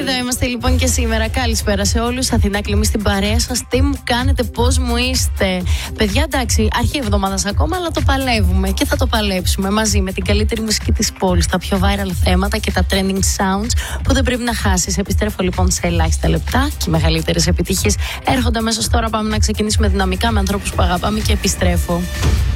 Εδώ είμαστε λοιπόν και σήμερα. Καλησπέρα σε όλους. Αθηνά Κλιμή στην παρέα σας. Τι μου κάνετε, πώς μου είστε? Παιδιά, εντάξει, αρχή εβδομάδας ακόμα, αλλά το παλεύουμε και θα το παλέψουμε μαζί με την καλύτερη μουσική της πόλης, τα πιο viral θέματα και τα trending sounds που δεν πρέπει να χάσεις. Επιστρέφω λοιπόν σε ελάχιστα λεπτά και οι μεγαλύτερες επιτυχίες έρχονται αμέσως τώρα. Πάμε να ξεκινήσουμε δυναμικά με ανθρώπους που αγαπάμε και επιστρέφω.